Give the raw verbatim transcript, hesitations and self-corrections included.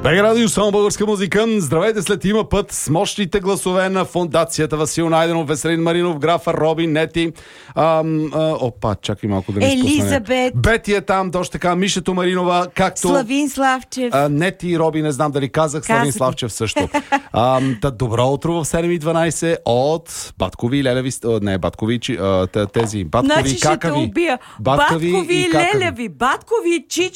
БГ Радио, само българска музика. Здравейте след има път с мощните гласове на фондацията Васил Найденов, Веселин Маринов, Графа, Роби, Нети. Ам, а, опа, чакай малко да не спусна. Елизабет. Бети е там, точно така, Мишето Маринова, както... Славин Славчев. А, Нети и Роби, не знам дали казах, Славин Казах. Славчев също. Ам, та, добро утро в седем и дванайсет от Баткови, Лелеви, не, Баткови, чи, а, тези Баткови, Значи ще те Какави. убия. Баткови Баткови и и Какави. Лелеви, Баткови и Чичо.